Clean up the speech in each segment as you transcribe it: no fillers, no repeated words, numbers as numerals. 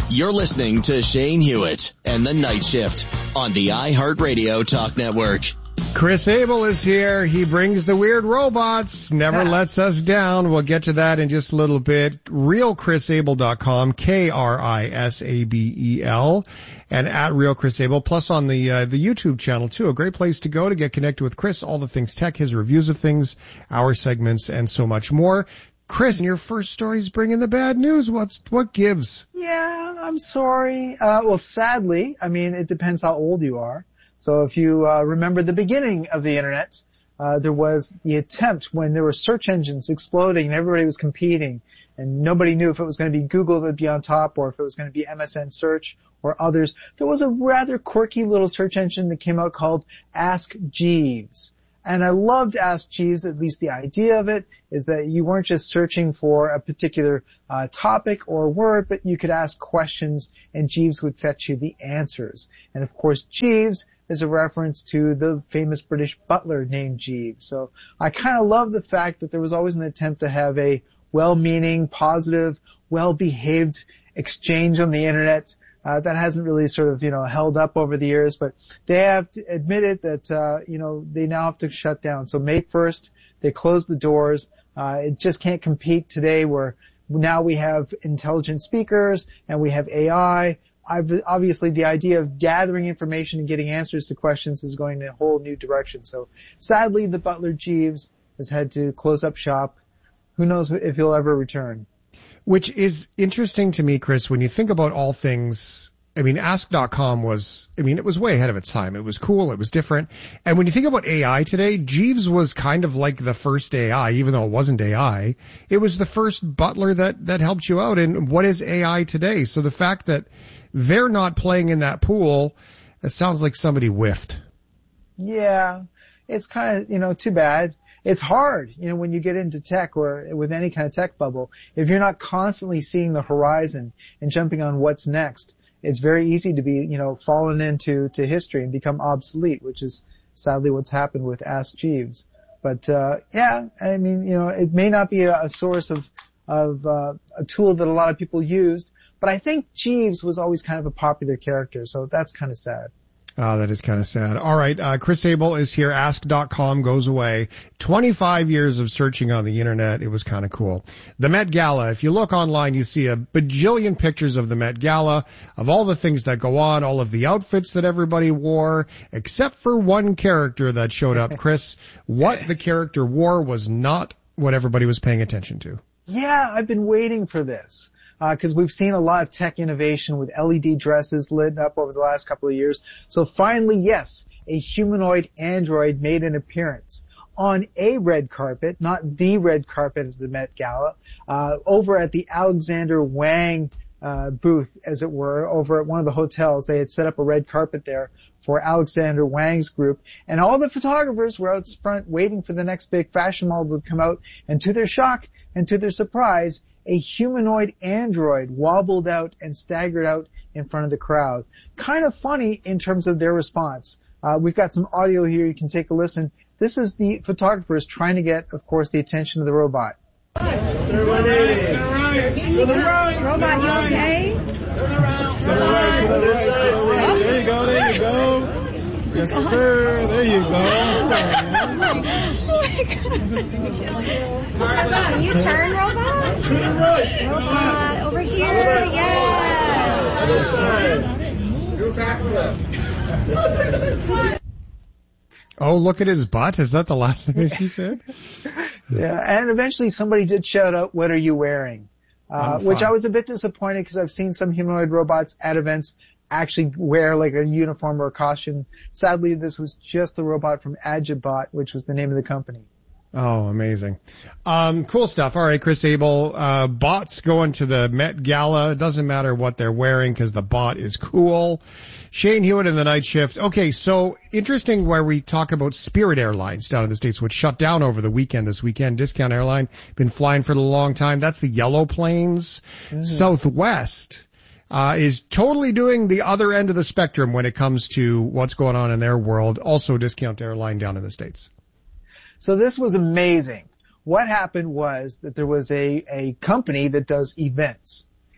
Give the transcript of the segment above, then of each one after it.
You're listening to Shane Hewitt and the Night Shift on the iHeartRadio Talk Network. Chris Abel is here. He brings the weird robots, never lets us down. We'll get to that in just a little bit. RealChrisAbel.com, KRISABEL, and at RealChrisAbel, plus on the YouTube channel too. A great place to go to get connected with Chris, all the things tech, his reviews of things, our segments, and so much more. Chris, your first story is bringing the bad news. What gives? Yeah, I'm sorry. Well, sadly, I mean, it depends how old you are. So if you remember the beginning of the internet, there was the attempt when there were search engines exploding and everybody was competing and nobody knew if it was going to be Google that would be on top or if it was going to be MSN Search or others. There was a rather quirky little search engine that came out called Ask Jeeves. And I loved Ask Jeeves, at least the idea of it is that you weren't just searching for a particular topic or word, but you could ask questions and Jeeves would fetch you the answers. And of course, Jeeves is a reference to the famous British butler named Jeeves. So I kind of love the fact that there was always an attempt to have a well-meaning, positive, well-behaved exchange on the internet. That hasn't really sort of, held up over the years, but they have admitted that, they now have to shut down. So May 1st, they closed the doors. It just can't compete today where now we have intelligent speakers and we have AI. Obviously the idea of gathering information and getting answers to questions is going in a whole new direction. So sadly, the butler Jeeves has had to close up shop. Who knows if he'll ever return. Which is interesting to me, Chris, when you think about all things. I mean, Ask.com it was way ahead of its time. It was cool. It was different. And when you think about AI today, Jeeves was kind of like the first AI, even though it wasn't AI. It was the first butler that helped you out. And what is AI today? So the fact that they're not playing in that pool, it sounds like somebody whiffed. Yeah, it's kind of, too bad. It's hard, when you get into tech or with any kind of tech bubble, if you're not constantly seeing the horizon and jumping on what's next, it's very easy to be, fallen into history and become obsolete, which is sadly what's happened with Ask Jeeves. But, it may not be a source of a tool that a lot of people used, but I think Jeeves was always kind of a popular character, so that's kind of sad. Oh, that is kind of sad. All right. Chris Abel is here. Ask.com goes away. 25 years of searching on the internet. It was kind of cool. The Met Gala. If you look online, you see a bajillion pictures of the Met Gala, of all the things that go on, all of the outfits that everybody wore, except for one character that showed up. Chris, what the character wore was not what everybody was paying attention to. Yeah, I've been waiting for this. Because we've seen a lot of tech innovation with LED dresses lit up over the last couple of years. So finally, yes, a humanoid android made an appearance on a red carpet, not the red carpet of the Met Gala, over at the Alexander Wang booth, as it were, over at one of the hotels. They had set up a red carpet there for Alexander Wang's group, and all the photographers were out front waiting for the next big fashion model to come out, and to their shock and to their surprise, a humanoid android wobbled out and staggered out in front of the crowd. Kind of funny in terms of their response. We've got some audio here. You can take a listen. This is the photographers trying to get, of course, the attention of the robot. To the right. Robot, you okay? Turn around. To the right, to the right, to the right. There you go, there you go. Yes, sir. There you go. Oh my God. Can you turn, robot? To the right. Robot, over here. Yes. Do backflip. Oh, look at his butt. Is that the last thing that she said? Yeah, and eventually somebody did shout out, "What are you wearing?" Which I was a bit disappointed because I've seen some humanoid robots at events actually wear like a uniform or a costume. Sadly, this was just the robot from Agibot, which was the name of the company. Oh, amazing. Cool stuff. All right, Chris Abel. Bots going to the Met Gala. It doesn't matter what they're wearing because the bot is cool. Shane Hewitt in the Night Shift. Okay, so interesting where we talk about Spirit Airlines down in the States, which shut down over the weekend this weekend. Discount Airline, been flying for a long time. That's the Yellow Planes. Mm-hmm. Southwest is totally doing the other end of the spectrum when it comes to what's going on in their world. Also Discount Airline down in the States. So this was amazing. What happened was that there was a company that does events.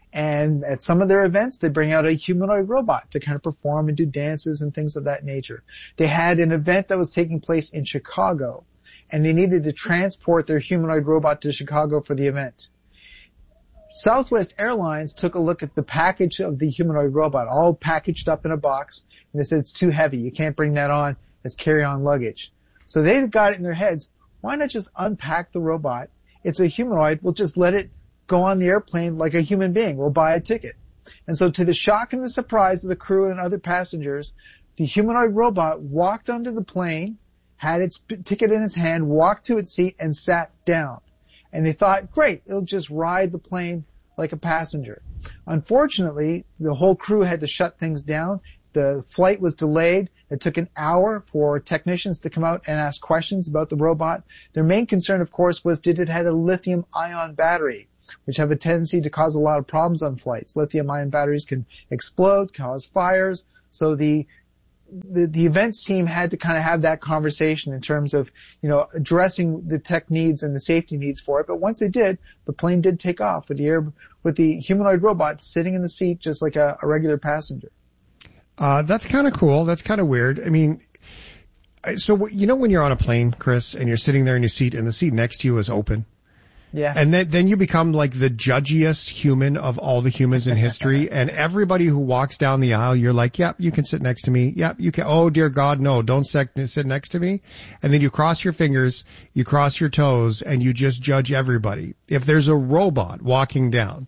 And at some of their events, they bring out a humanoid robot to kind of perform and do dances and things of that nature. They had an event that was taking place in Chicago, and they needed to transport their humanoid robot to Chicago for the event. Southwest Airlines took a look at the package of the humanoid robot, all packaged up in a box, and they said it's too heavy. You can't bring that on as carry-on luggage. So they got it in their heads, why not just unpack the robot? It's a humanoid. We'll just let it go on the airplane like a human being. We'll buy a ticket. And so to the shock and the surprise of the crew and other passengers, the humanoid robot walked onto the plane, had its ticket in its hand, walked to its seat, and sat down. And they thought, great, it'll just ride the plane like a passenger. Unfortunately, the whole crew had to shut things down. The flight was delayed. It took an hour for technicians to come out and ask questions about the robot. Their main concern, of course, was did it have a lithium-ion battery, which have a tendency to cause a lot of problems on flights. Lithium-ion batteries can explode, cause fires. So the events team had to kind of have that conversation in terms of, addressing the tech needs and the safety needs for it. But once they did, the plane did take off with the humanoid robot sitting in the seat just like a regular passenger. That's kind of cool. That's kind of weird. I mean, so when you're on a plane, Chris, and you're sitting there in your seat and the seat next to you is open. Yeah. And then you become like the judgiest human of all the humans in history. And everybody who walks down the aisle, you're like, yep, you can sit next to me. Yep, you can. Oh, dear God, no, don't sit next to me. And then you cross your fingers, you cross your toes, and you just judge everybody. If there's a robot walking down,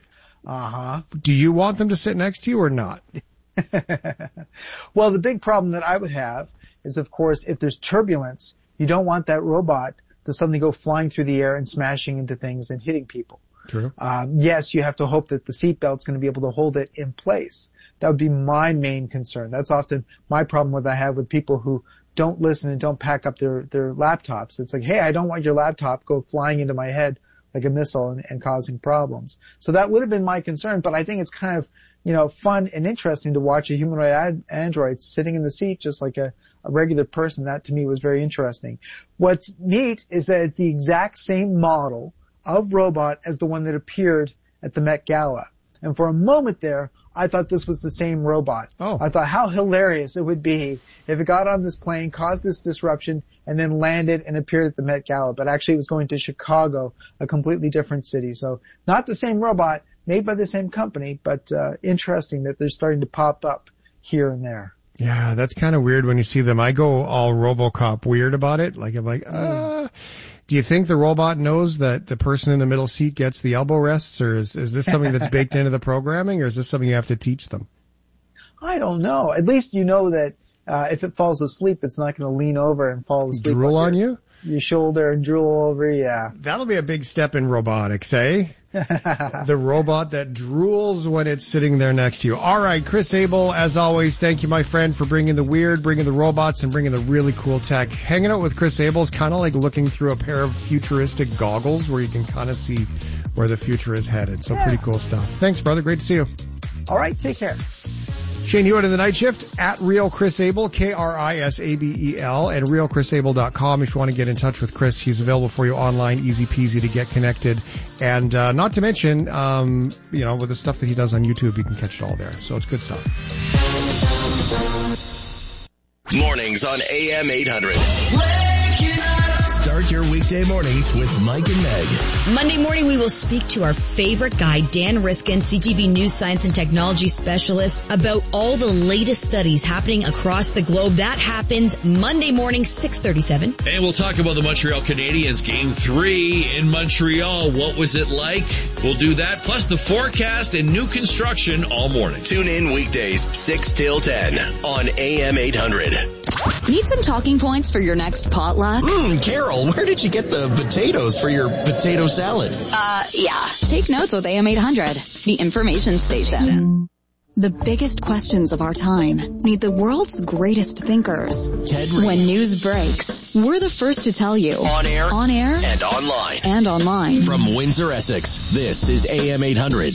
do you want them to sit next to you or not? Well, the big problem that I would have is, of course, if there's turbulence, you don't want that robot to suddenly go flying through the air and smashing into things and hitting people. True. Yes, you have to hope that the seatbelt's going to be able to hold it in place. That would be my main concern. That's often my problem I have with people who don't listen and don't pack up their laptops. It's like, hey, I don't want your laptop go flying into my head like a missile and causing problems. So that would have been my concern, but I think it's kind of, fun and interesting to watch a humanoid android sitting in the seat just like a regular person. That to me was very interesting. What's neat is that it's the exact same model of robot as the one that appeared at the Met Gala. And for a moment there, I thought this was the same robot. Oh. I thought how hilarious it would be if it got on this plane, caused this disruption, and then landed and appeared at the Met Gala. But actually it was going to Chicago, a completely different city. So not the same robot, made by the same company, but interesting that they're starting to pop up here and there. Yeah, that's kind of weird when you see them. I go all RoboCop weird about it. Like, I'm like, do you think the robot knows that the person in the middle seat gets the elbow rests, or is this something that's baked into the programming, or is this something you have to teach them? I don't know. At least you know that if it falls asleep, it's not going to lean over and fall asleep. Drool on your shoulder and drool over, yeah. That'll be a big step in robotics, eh? The robot that drools when it's sitting there next to you. All right, Chris Abel, as always, thank you, my friend, for bringing the weird, bringing the robots, and bringing the really cool tech. Hanging out with Chris Abel is kind of like looking through a pair of futuristic goggles where you can kind of see where the future is headed. So Pretty cool stuff. Thanks, brother. Great to see you. All right, take care. Shane Hewitt in the Night Shift, at Real Chris Abel, KRISABEL, and realchrisabel.com if you want to get in touch with Chris. He's available for you online, easy peasy to get connected. And not to mention, with the stuff that he does on YouTube, you can catch it all there. So it's good stuff. Mornings on AM 800. Start your weekday mornings with Mike and Meg. Monday morning, we will speak to our favorite guy, Dan Riskin, CTV News Science and Technology Specialist, about all the latest studies happening across the globe. That happens Monday morning, 6:37. And we'll talk about the Montreal Canadiens Game 3 in Montreal. What was it like? We'll do that, plus the forecast and new construction all morning. Tune in weekdays 6 till 10 on AM 800. Need some talking points for your next potluck? Carol, where did you get the potatoes for your potato salad? Yeah. Take notes with AM 800, the information station. The biggest questions of our time need the world's greatest thinkers. Ted Reed. When news breaks, we're the first to tell you. On air, and online. And online. From Windsor, Essex, this is AM 800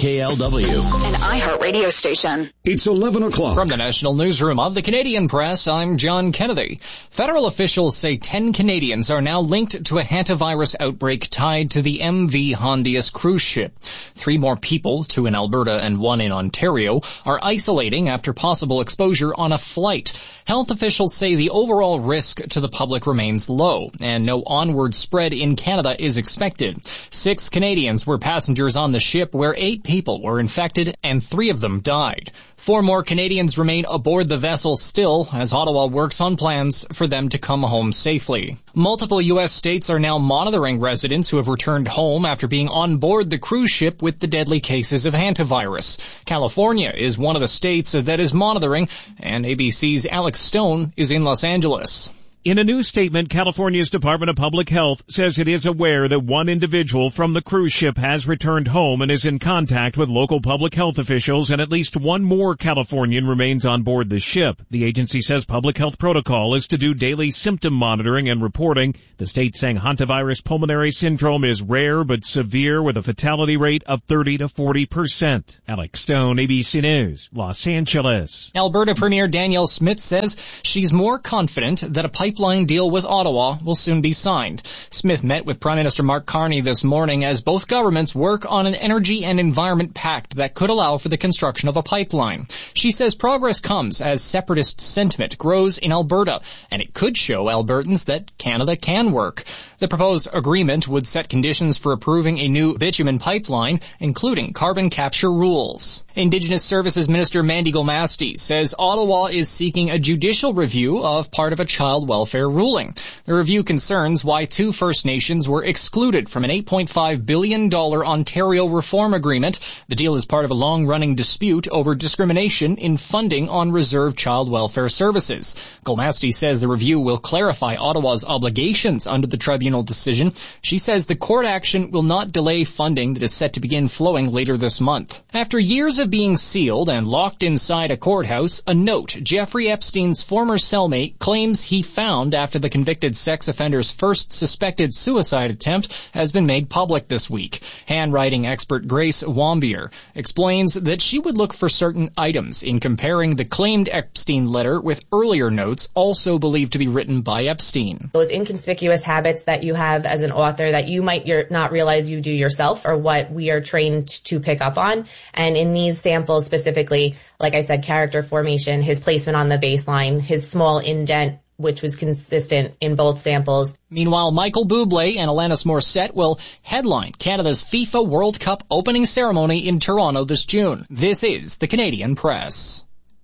CKLW. An iHeart radio station. It's 11 o'clock. From the National Newsroom of the Canadian Press, I'm John Kennedy. Federal officials say 10 Canadians are now linked to a hantavirus outbreak tied to the MV Hondius cruise ship. 3 more people, 2 in Alberta and 1 in Ontario, are isolating after possible exposure on a flight. Health officials say the overall risk to the public remains low, and no onward spread in Canada is expected. 6 Canadians were passengers on the ship where 8 people were infected and 3 of them died. 4 more Canadians remain aboard the vessel still, as Ottawa works on plans for them to come home safely. Multiple U.S. states are now monitoring residents who have returned home after being on board the cruise ship with the deadly cases of hantavirus. California is one of the states that is monitoring, and ABC's Alex Stone is in Los Angeles. In a new statement, California's Department of Public Health says it is aware that 1 individual from the cruise ship has returned home and is in contact with local public health officials, and at least 1 more Californian remains on board the ship. The agency says public health protocol is to do daily symptom monitoring and reporting. The state saying hantavirus pulmonary syndrome is rare but severe with a fatality rate of 30 to 40%. Alex Stone, ABC News, Los Angeles. Alberta Premier Danielle Smith says she's more confident that a pipeline deal with Ottawa will soon be signed. Smith met with Prime Minister Mark Carney this morning as both governments work on an energy and environment pact that could allow for the construction of a pipeline. She says progress comes as separatist sentiment grows in Alberta, and it could show Albertans that Canada can work. The proposed agreement would set conditions for approving a new bitumen pipeline, including carbon capture rules. Indigenous Services Minister Mandy Gulmasti says Ottawa is seeking a judicial review of part of a child welfare ruling. The review concerns why 2 First Nations were excluded from an $8.5 billion Ontario reform agreement. The deal is part of a long-running dispute over discrimination in funding on reserved child welfare services. Gulmasti says the review will clarify Ottawa's obligations under the tribunal decision. She says the court action will not delay funding that is set to begin flowing later this month. After years of being sealed and locked inside a courthouse, a note Jeffrey Epstein's former cellmate claims he found after the convicted sex offender's first suspected suicide attempt has been made public this week. Handwriting expert Grace Wambier explains that she would look for certain items in comparing the claimed Epstein letter with earlier notes also believed to be written by Epstein. Those inconspicuous habits that you have as an author that you might not realize you do yourself are what we are trained to pick up on. And in these samples specifically, like I said, character formation, his placement on the baseline, his small indent, which was consistent in both samples. Meanwhile, Michael Bublé and Alanis Morissette will headline Canada's FIFA World Cup opening ceremony in Toronto this June. This is the Canadian Press.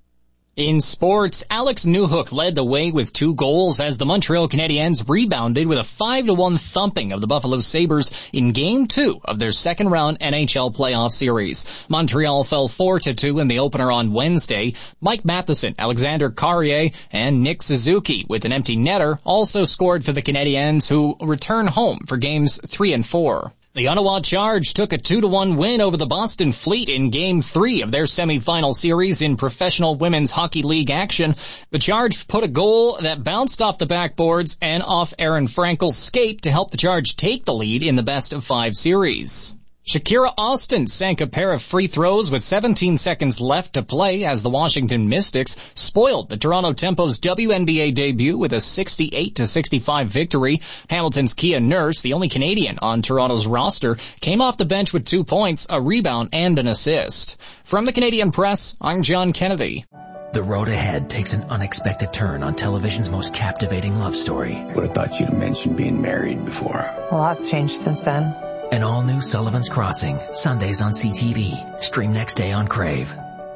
In sports, Alex Newhook led the way with 2 goals as the Montreal Canadiens rebounded with a 5-1 thumping of the Buffalo Sabres in Game 2 of their second-round NHL playoff series. Montreal fell 4-2 in the opener on Wednesday. Mike Matheson, Alexander Carrier, and Nick Suzuki, with an empty netter, also scored for the Canadiens, who return home for Games 3 and 4. The Ottawa Charge took a 2-1 win over the Boston Fleet in Game 3 of their semifinal series in Professional Women's Hockey League action. The Charge put a goal that bounced off the backboards and off Aaron Frankel's skate to help the Charge take the lead in the best-of-5 series. Shakira Austin sank a pair of free throws with 17 seconds left to play as the Washington Mystics spoiled the Toronto Tempo's WNBA debut with a 68-65 victory. Hamilton's Kia Nurse, the only Canadian on Toronto's roster, came off the bench with 2 points, a rebound, and an assist. From the Canadian Press, I'm John Kennedy. The road ahead takes an unexpected turn on television's most captivating love story. Would have thought you'd mentioned being married before. A lot's changed since then. An all-new Sullivan's Crossing, Sundays on CTV. Stream next day on Crave.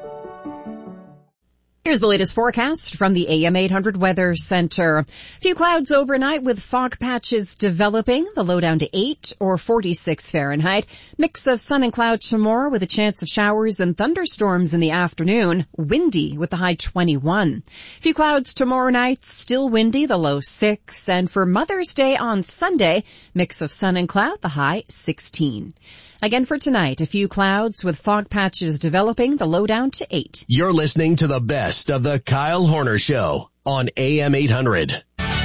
Here's the latest forecast from the AM 800 Weather Center. Few clouds overnight with fog patches developing, the low down to 8 or 46 Fahrenheit. Mix of sun and clouds tomorrow with a chance of showers and thunderstorms in the afternoon. Windy with the high 21. Few clouds tomorrow night, still windy, the low 6. And for Mother's Day on Sunday, mix of sun and cloud, the high 16. Again for tonight, a few clouds with fog patches developing, the low down to 8. You're listening to the best of the Kyle Horner Show on AM 800.